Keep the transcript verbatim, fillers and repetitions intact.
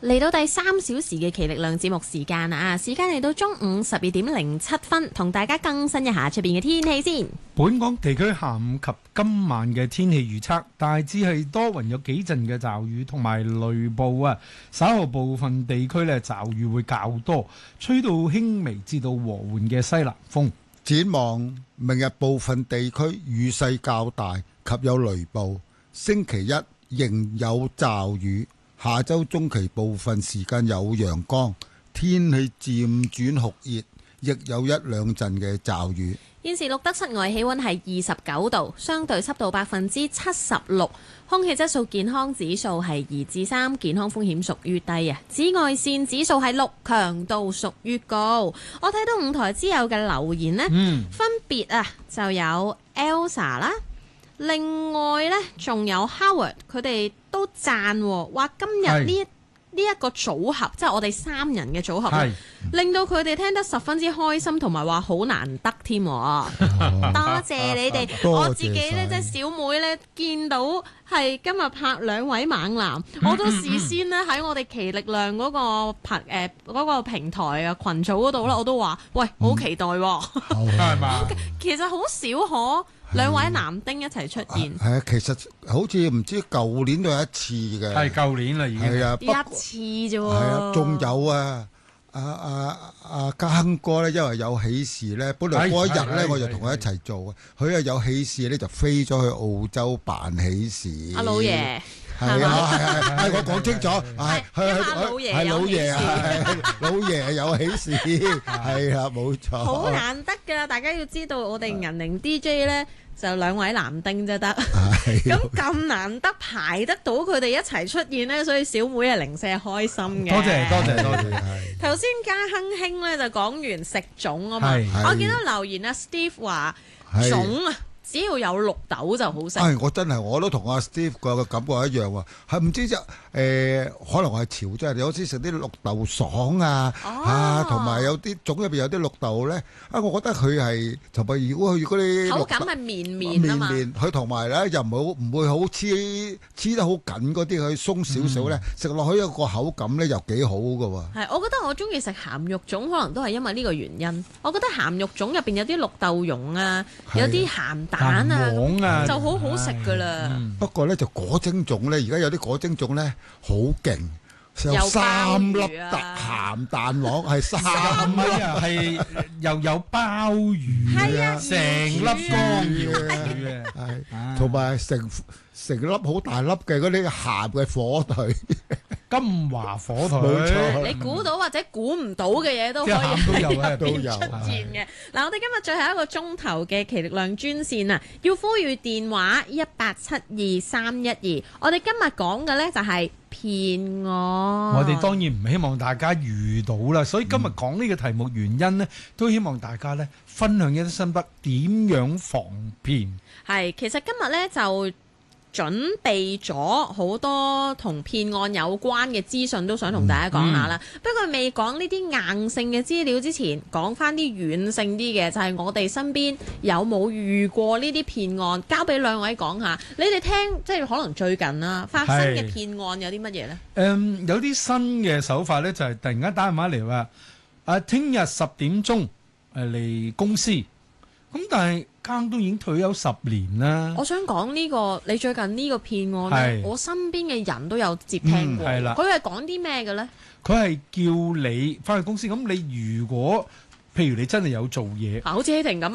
嚟到第三小時嘅奇力量節目時間啊！時間嚟到中午十二點零七分，同大家更新一下出邊嘅天氣先。 本港地區下午及今晚嘅天氣預測大致係多雲，有幾陣嘅驟雨同埋雷暴啊！稍後部分地區呢驟雨會較多，吹到輕微至到和緩嘅西南風。 展望明日部分地區雨勢較大及有雷暴，星期一仍有驟雨。下周中期部分時間有陽光，天氣漸轉酷熱，亦有一兩陣嘅驟雨。 現時錄得室外氣溫係二十九度，相對濕度百分之七十六，空氣質素健康指數係二至三，健康風險屬於低啊。紫外線指數係六，強度屬於高。我睇到五台之友嘅留言呢，嗯、分別啊就有 Elsa 啦。另外呢，仲有 Howard， 佢哋都讚話今日呢一呢一個組合，即係我哋三人嘅組合，令到佢哋聽得十分之開心，同埋話好難得添。多謝你哋，我自己呢，即係小妹呢，見到係今日拍兩位猛男，我都事先呢喺我哋奇力量嗰個拍誒嗰個平台啊群組嗰度咧，我都話喂，好期待喎，係嘛？其實好少可。兩位男丁一齊出現， 係啊，其實好似唔知舊年都有一次嘅， 係舊年啦已經， 係啊， 一次啫喎， 係啊，仲有啊，阿阿阿家亨哥咧，因為有喜事咧，本來嗰一日咧我就同佢一齊做嘅，佢啊有喜事咧就飛咗去澳洲辦喜事， 阿老爺。 係啊，係係係，我講清楚，係係老爺係老爺啊，老爺有喜事，係啦，冇錯。 好難得㗎，大家要知道，我哋銀鈴 D J 咧就兩位男丁啫得，咁咁難得排得到佢哋一齊出現咧，所以小妹係零舍開心嘅。 多謝多謝多謝。 頭先家亨兄咧就講完食粽啊嘛，我見到留言啊 Steve 話粽啊。只要有綠豆就好食。 唉，我真係我都同阿 Steve 個感覺一樣喎，係唔知就誒、呃，可能我係潮州人，有時食啲綠豆爽啊，哦、啊，同埋有啲粽入邊有啲綠豆咧，啊，我覺得佢係同埋如果佢嗰啲口感係綿綿啊嘛， 綿綿，佢同埋咧又唔好唔會好黐黐得好緊嗰啲，佢鬆少少咧，食落、嗯、去一個口感咧又幾好㗎喎。 係，我覺得我中意食鹹肉粽，可能都係因為呢個原因。我覺得鹹肉粽入邊有啲綠豆蓉啊，有啲鹹蛋啊，就好好食噶啦。 嗯、不過咧就果蒸粽咧，而家有啲果蒸粽咧好勁，有三粒鹹蛋黃，係三粒啊，係又有鮑魚啊，成粒江魚啊， 係同埋成成粒好大粒嘅嗰啲鹹嘅火腿。 金華火腿， 冇錯， 你估到或者估唔到嘅嘢都可以喺入邊出現嘅。嗱，我哋今日最後一個鐘頭嘅奇力量專線啊，要呼籲電話一八七二三一二。我哋今日講嘅呢就係騙案。 我哋當然唔希望大家遇到啦，所以今日講呢個題目原因呢，都希望大家呢分享一啲心得，點樣防騙。 係，其實今日呢就準備咗好多同騙案有關嘅資訊，都想同大家講下啦。嗯、不過未講呢啲硬性嘅資料之前，講翻啲軟性啲嘅，就係、是、我哋身邊有冇遇過呢啲騙案？交俾兩位講下。你哋聽，即係可能最近啦發生嘅騙案有啲乜嘢呢？ 誒、嗯，有啲新嘅手法呢，就係、是、突然間打電話嚟話，啊，聽日十點鐘誒嚟公司。咁但係間都已經退休十年啦。我想講呢、這個你最近呢個騙案咧，我身邊嘅人都有接聽過。係啦、嗯，佢係講啲咩嘅咧？佢係叫你翻去公司，咁你如果譬如你真係有做嘢，好似希婷咁